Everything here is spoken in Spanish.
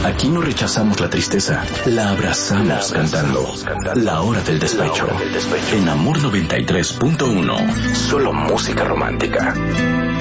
Aquí no rechazamos la tristeza, la abrazamos cantando. La hora del despecho. En Amor 93.1. Solo música romántica.